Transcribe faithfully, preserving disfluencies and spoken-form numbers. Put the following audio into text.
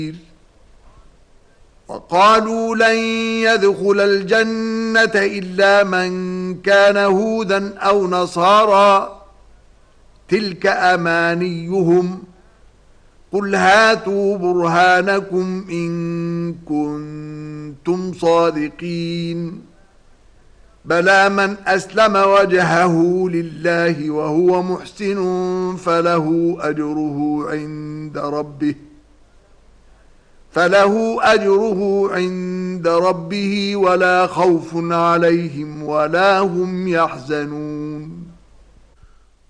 وقالوا لن يدخل الجنة إلا من كان هودا أو نصارى تلك أمانيهم قل هاتوا برهانكم إن كنتم صادقين بلى من أسلم وجهه لله وهو محسن فله أجره عند ربه فله أجره عند ربه ولا خوف عليهم ولا هم يحزنون